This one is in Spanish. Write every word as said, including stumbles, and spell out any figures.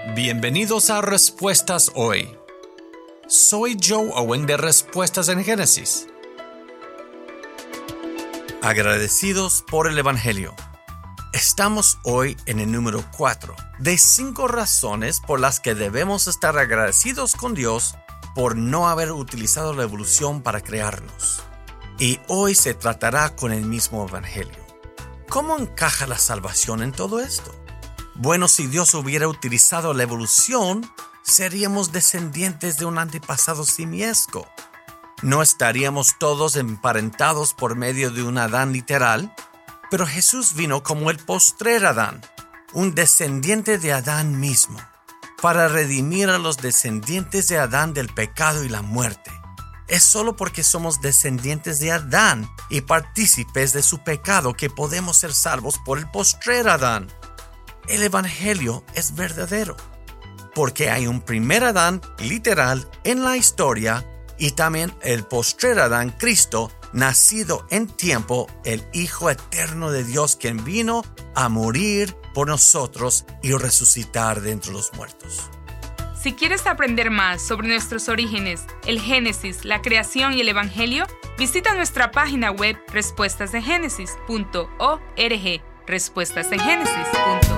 Bienvenidos a Respuestas Hoy. Soy Joe Owen de Respuestas en Génesis. Agradecidos por el Evangelio. Estamos hoy en el número cuatro de cinco razones por las que debemos estar agradecidos con Dios por no haber utilizado la evolución para crearnos. Y hoy se tratará con el mismo Evangelio. ¿Cómo encaja la salvación en todo esto? Bueno, si Dios hubiera utilizado la evolución, seríamos descendientes de un antepasado simiesco. No estaríamos todos emparentados por medio de un Adán literal, pero Jesús vino como el postrer Adán, un descendiente de Adán mismo, para redimir a los descendientes de Adán del pecado y la muerte. Es solo porque somos descendientes de Adán y partícipes de su pecado que podemos ser salvos por el postrer Adán. El Evangelio es verdadero, porque hay un primer Adán literal en la historia y también el postrer Adán, Cristo, nacido en tiempo, el Hijo eterno de Dios, quien vino a morir por nosotros y resucitar de entre los muertos. Si quieres aprender más sobre nuestros orígenes, el Génesis, la creación y el Evangelio, visita nuestra página web respuestas de génesis punto org, respuestas en génesis punto org.